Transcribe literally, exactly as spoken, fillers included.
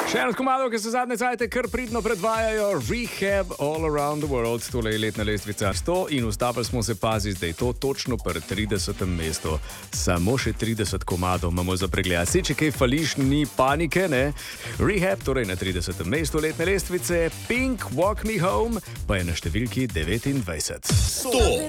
Še eno komado, ki se zadnje cajte kar pridno predvajajo, Rehab All Around the World, tole je letna lestvica sto in ustavili smo se paziti, da je to točno pri tridesetem mestu. Samo še trideset komadov imamo za pregled. Se, če kaj fališ, ni panike, ne? Rehab, torej na tridesetem mestu letne lestvice, Pink Walk Me Home pa je na številki devetindvajset. sto.